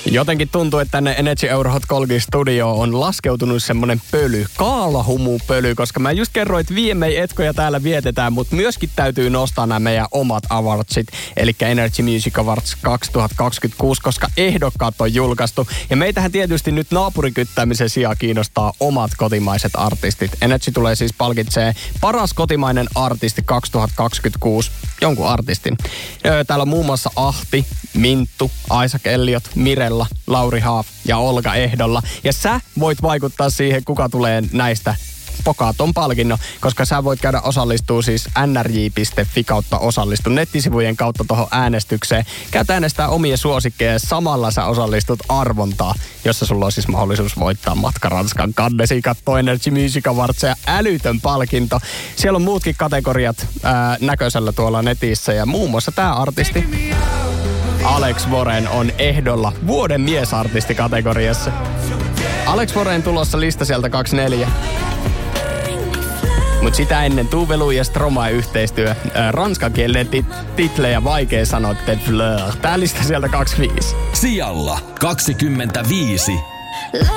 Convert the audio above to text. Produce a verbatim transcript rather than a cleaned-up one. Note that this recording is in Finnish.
Jotenkin tuntuu, että tänne Energy Eurohot kolmekymmentä studioon on laskeutunut semmonen pöly, kaalahumupöly, koska mä just kerroin, että V M A-etkoja täällä vietetään, mutta myöskin täytyy nostaa nämä meidän omat awardsit, eli Energy Music Awards kaksituhattakaksikymmentäkuusi, koska ehdokkaat on julkaistu. Ja meitähän tietysti nyt naapurikyttäämisen sijaan kiinnostaa omat kotimaiset artistit. Energy tulee siis palkitsee paras kotimainen artisti kaksituhattakaksikymmentäkuusi, jonkun artistin. Täällä on muun muassa Ahti, Minttu, Isaac Elliot, Mirella, Lauri Haaf ja Olga ehdolla. Ja sä voit vaikuttaa siihen, kuka tulee näistä pokaa ton palkinnon, koska sä voit käydä osallistua siis n r j piste f i kautta osallistu nettisivujen kautta tuohon äänestykseen. Käyt äänestää omia suosikkeja ja samalla sä osallistut arvontaa, jossa sulla on siis mahdollisuus voittaa matka Ranskan kannesiin, kattoo Energy Music Awards ja älytön palkinto. Siellä on muutkin kategoriat ää, näköisellä tuolla netissä ja muun muassa tää artisti Alex Warren on ehdolla vuoden miesartisti kategoriassa. Alex Warren tulossa lista sieltä kaksikymmentäneljä. Mut sitä ennen Tove Lo ja Stromae yhteistyö. Ää, ranskankielinen tit- titlejä vaikea sanoa, te fleur. Tää lista sieltä kaksikymmentäviisi. Sijalla kaksikymmentäviisi.